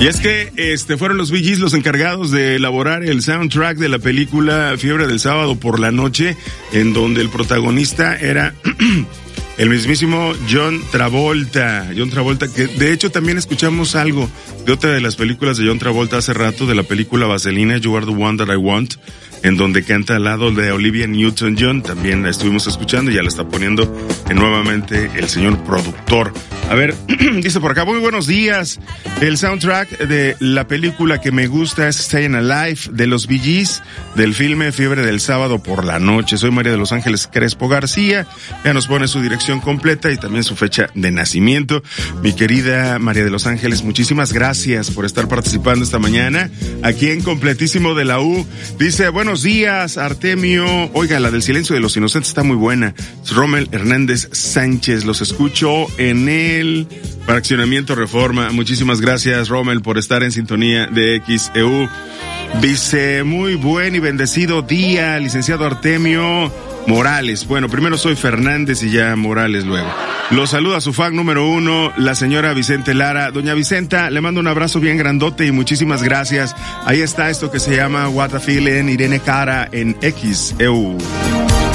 Y es que fueron los Bee Gees los encargados de elaborar el soundtrack de la película Fiebre del Sábado por la Noche, en donde el protagonista era el mismísimo John Travolta, que de hecho también escuchamos algo de otra de las películas de John Travolta hace rato, de la película Vaselina, You Are the One That I Want, en donde canta al lado de Olivia Newton-John. También la estuvimos escuchando y ya la está poniendo nuevamente el señor productor. A ver, dice por acá, muy buenos días. El soundtrack de la película que me gusta es Staying Alive de los Bee Gees, del filme Fiebre del Sábado por la Noche. Soy María de los Ángeles Crespo García. Ya nos pone su dirección completa y también su fecha de nacimiento. Mi querida María de los Ángeles, muchísimas gracias por estar participando esta mañana aquí en Completísimo de la U. Dice, buenos días, Artemio. Oiga, la del Silencio de los Inocentes está muy buena. Rommel Hernández Sánchez, los escucho en el Fraccionamiento Reforma. Muchísimas gracias, Rommel, por estar en sintonía de XEU. Dice, muy buen y bendecido día, licenciado Artemio Morales. Bueno, primero soy Fernández y ya Morales luego. Lo saluda su fan número 1, la señora Vicente Lara. Doña Vicenta, le mando un abrazo bien grandote y muchísimas gracias. Ahí está esto que se llama What a Feeling, Irene Cara en XEU.